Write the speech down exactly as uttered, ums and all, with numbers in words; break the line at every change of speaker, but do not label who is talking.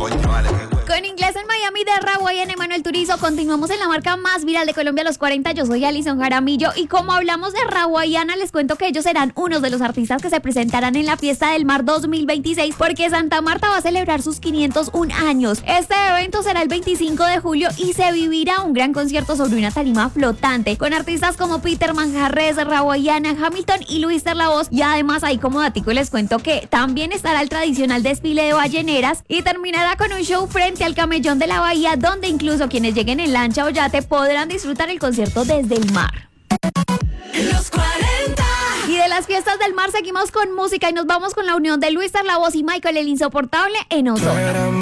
Con Inglés en Miami de Rawayana Emanuel Turizo, continuamos en la marca más viral de Colombia, los cuarenta. Yo soy Alison Jaramillo y como hablamos de Rawayana, les cuento que ellos serán unos de los artistas que se presentarán en la Fiesta del Mar dos mil veintiséis, porque Santa Marta va a celebrar sus quinientos un años. Este evento será el veinticinco de julio y se vivirá un gran concierto sobre una tarima flotante con artistas como Peter Manjarres, Rawayana, Hamilton y Luis de la Voz. Y además, ahí como datico les cuento que también estará el tradicional desfile de balleneras y terminará con un show frente al camellón de la bahía, donde incluso quienes lleguen en lancha o yate podrán disfrutar el concierto desde el mar.
Los cuarenta.
Y de las fiestas del mar seguimos con música y nos vamos con la unión de Luis de la Voz y Michael el Insoportable en Oso.